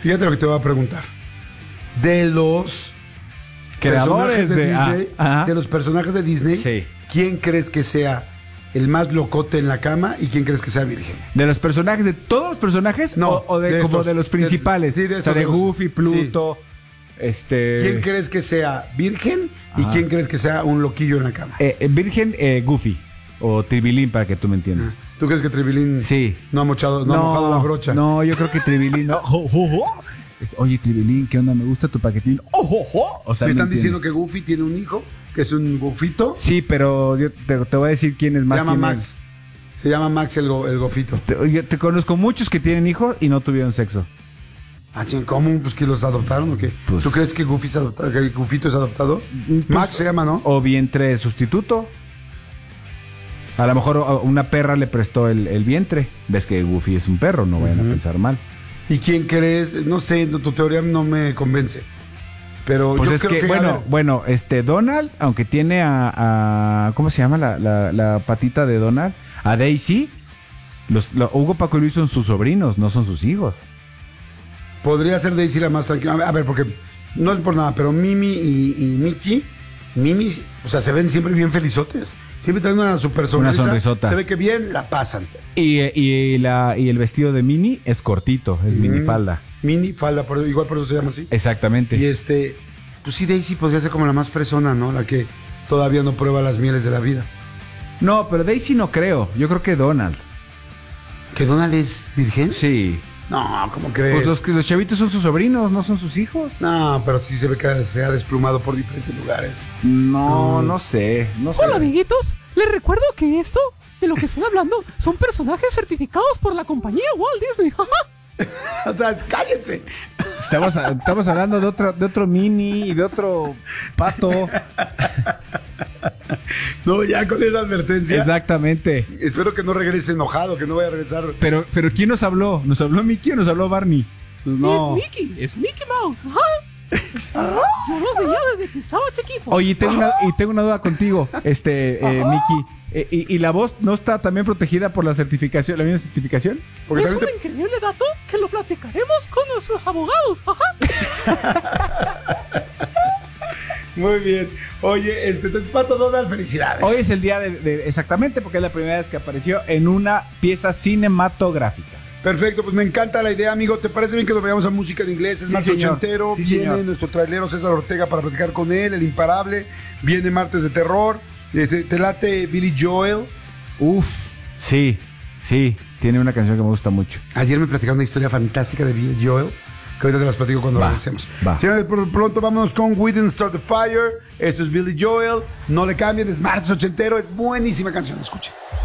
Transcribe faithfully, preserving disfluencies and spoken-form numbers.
Fíjate lo que te voy a preguntar. De los creadores de, de Disney, ah, de los personajes de Disney, sí. ¿quién crees que sea el más locote en la cama y quién crees que sea virgen? ¿De los personajes, de todos los personajes? No, o, o de, de como estos, de los principales. De, sí, de o sea, de dos. Goofy, Pluto, sí. este... ¿Quién crees que sea virgen y Ajá. quién crees que sea un loquillo en la cama? Eh, eh, virgen, eh, Goofy. O Tribilín, para que tú me entiendas. ¿Tú crees que Tribilín Sí. no ha mochado, no, no ha mojado la brocha? No, yo creo que Tribilín no. Oh, oh, oh. Oye, Tribilín, ¿qué onda? Me gusta tu paquetín. Oh, oh, oh. O sea, ¿Me están entiende. diciendo que Goofy tiene un hijo? ¿Que es un gofito? Sí, pero yo te, te voy a decir quién es más. Se llama tiene... Max. Se llama Max el, go, el gofito. Te, yo te conozco muchos que tienen hijos y no tuvieron sexo. Ah, ¿cómo? ¿Pues que los adoptaron o qué? Pues, ¿Tú crees que Goofy es adoptado, que Goofito es adoptado? Pues, Max se llama, ¿no? O vientre sustituto. A lo mejor una perra le prestó el, el vientre. Ves que Goofy es un perro, no vayan uh-huh. a pensar mal. ¿Y quién crees? No sé, tu teoría no me convence. Pero pues yo es creo que, que bueno, bueno, este Donald, aunque tiene a, a ¿cómo se llama la, la, la patita de Donald? A Daisy. Los, lo, Hugo, Paco y Luis son sus sobrinos, no son sus hijos. Podría ser Daisy la más tranquila. A ver, porque no es por nada, pero Mimi y, y Mickey, Mimi, o sea, se ven siempre bien felizotes. Siempre traen una super sonrisa. Una sonrisota. Se ve que bien la pasan. Y, y, la, y el vestido de Minnie es cortito, es mm. minifalda. Mini falda, por, igual por eso se llama así. Exactamente. Y este, pues sí, Daisy podría ser como la más fresona, ¿no? La que todavía no prueba las mieles de la vida. No, pero Daisy no creo. Yo creo que Donald. ¿Que Donald es virgen? Sí. No, ¿cómo crees? Pues los, los chavitos son sus sobrinos, no son sus hijos. No, pero sí se ve que se ha desplumado por diferentes lugares. No, no, no sé, no sé. Hola, amiguitos. Les recuerdo que esto, de lo que estoy hablando, son personajes certificados por la compañía Walt Disney. O sea, cállense. Estamos, estamos hablando de otro, de otro Mini y de otro pato. No, ya con esa advertencia. Exactamente. Espero que no regrese enojado, que no vaya a regresar. Pero, pero ¿quién nos habló? ¿Nos habló Mickey o nos habló Barney? No. Es Mickey, es Mickey Mouse. Ajá. Yo los veía desde que estaba chiquito. Oye, y tengo una, y tengo una duda contigo, este, eh, Mickey. Eh, y, ¿Y la voz no está también protegida por la certificación, la misma certificación? Porque es un te... increíble dato que lo platicaremos con nuestros abogados. Ajá. Muy bien. Oye, este, Pato Donald, felicidades. Hoy es el día de, de... Exactamente, porque es la primera vez que apareció en una pieza cinematográfica. Perfecto, pues me encanta la idea, amigo. ¿Te parece bien que nos veamos a música en inglés? Es sí, más ochentero. Sí, viene señor. nuestro trailero César Ortega para platicar con él, el imparable. Viene Martes de Terror. Este, ¿te late Billy Joel? Uf, sí, sí. Tiene una canción que me gusta mucho. Ayer me platicaron una historia fantástica de Billy Joel, que ahorita te las platico cuando va, regresemos. Va. Señores, por pronto vámonos con We Didn't Start the Fire. Esto es Billy Joel. No le cambien, es Martes ochentero. Es buenísima canción, escuchen.